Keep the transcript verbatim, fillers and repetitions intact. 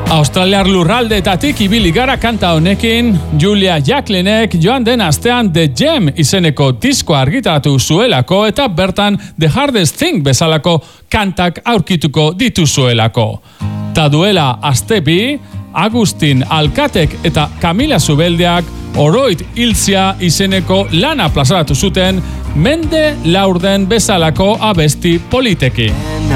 Australiar lurraldeetatik ibili gara kanta honekin, Julia Jacquelinek joan den astean The Gem izeneko diskoa argitaratu zuelako eta bertan The Hardest Thing bezalako kantak aurkituko dituzuelako. Ta duela aste bi, Agustin Alkatek eta Camila Zubeldiak Oroit hiltzia izeneko lana plazaratu zuten Mende Laurden bezalako abesti politekin.